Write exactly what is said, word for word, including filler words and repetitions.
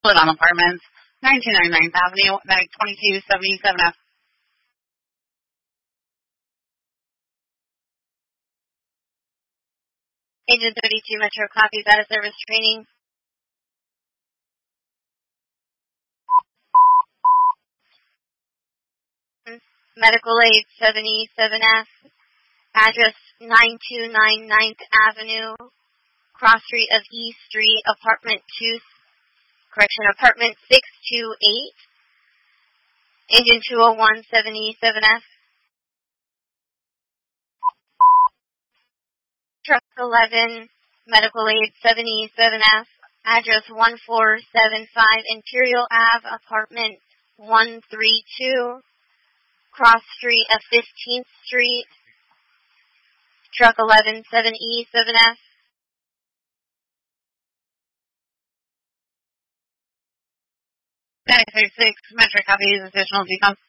on Apartments, nineteen ninety-ninth Avenue, Medic twenty-two seventy-seven F. Agent thirty-two Metro copies out of service training. Medical aid seventy-seven F, address nine two nine ninth Avenue, cross street of E Street, apartment two, correction, apartment six two eight, agent two oh one seventy-seven F. Truck eleven, medical aid seventy-seven F, address one four seven five Imperial Avenue, apartment one three two, cross street of fifteenth Street, truck eleven seven E seven F. nine six six Metro copies, additional decom.